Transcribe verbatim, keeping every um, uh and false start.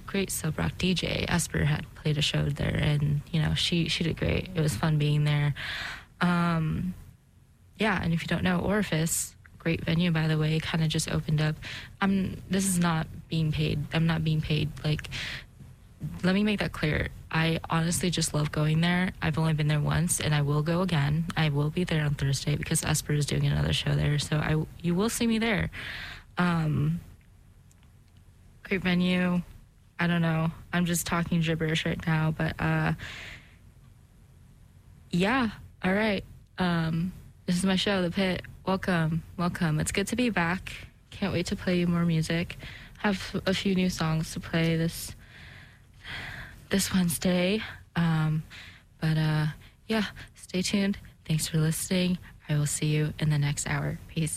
great sub rock D J. Esper had played a show there, and you know she she did great. It was fun being there. Um, yeah, and if you don't know, Orifice, great venue by the way, kind of just opened up. I'm this is not being paid. I'm not being paid. Like, let me make that clear. I honestly just love going there. I've only been there once, and I will go again. I will be there on Thursday because Esper is doing another show there, so I you will see me there. Um, great venue. I don't know. I'm just talking gibberish right now, but uh, yeah. All right. Um, this is my show, The Pit. Welcome, welcome. It's good to be back. Can't wait to play you more music. Have a few new songs to play this this Wednesday. Um, but uh, yeah, stay tuned. Thanks for listening. I will see you in the next hour. Peace.